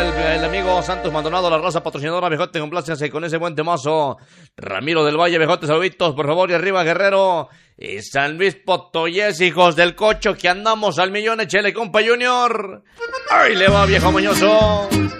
el amigo Santos Maldonado, la raza patrocinadora, viejote, complácense con ese buen temazo. Ramiro del Valle, viejote, saluditos, por favor, y arriba, Guerrero. Y San Luis Potoyés, hijos del cocho, que andamos al millón, échele, compa Junior. ¡Ay, le va, viejo mañoso!